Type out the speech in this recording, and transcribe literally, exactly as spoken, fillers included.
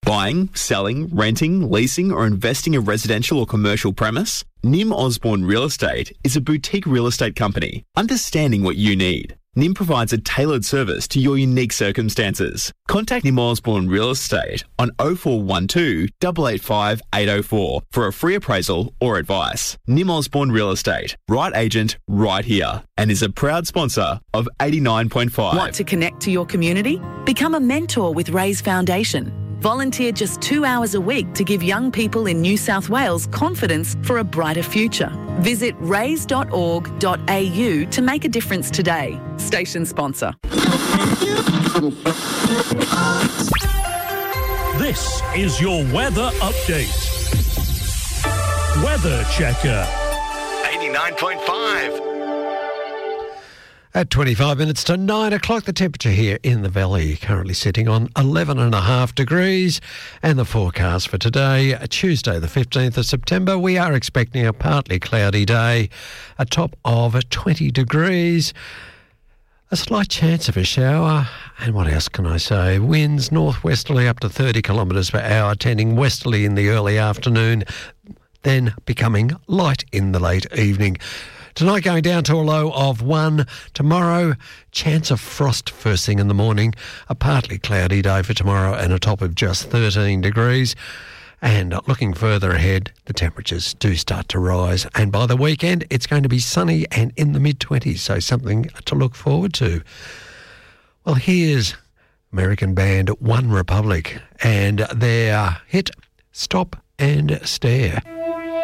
Buying, selling, renting, leasing or investing a residential or commercial premise? Nim Osborne Real Estate is a boutique real estate company understanding what you need. Nim provides a tailored service to your unique circumstances. Contact Nim Osborne Real Estate on oh four one two, eight eight five, eight oh four for a free appraisal or advice. Nim Osborne Real Estate, right agent, right here, and is a proud sponsor of eighty-nine point five. Want to connect to your community? Become a mentor with Raise Foundation. Volunteer just two hours a week to give young people in New South Wales confidence for a brighter future. Visit raise dot org dot a u to make a difference today. Station sponsor. This is your weather update. Weather Checker. eighty-nine point five. At twenty-five minutes to nine o'clock, the temperature here in the valley currently sitting on eleven and a half degrees. And the forecast for today, Tuesday the fifteenth of September, we are expecting a partly cloudy day, a top of twenty degrees. A slight chance of a shower, and what else can I say? Winds northwesterly up to thirty kilometres per hour, tending westerly in the early afternoon, then becoming light in the late evening. Tonight going down to a low of one. Tomorrow, chance of frost first thing in the morning. A partly cloudy day for tomorrow and a top of just thirteen degrees. And looking further ahead, the temperatures do start to rise. And by the weekend, it's going to be sunny and in the mid-twenties, so something to look forward to. Well, here's American band One Republic and their hit Stop and Stare.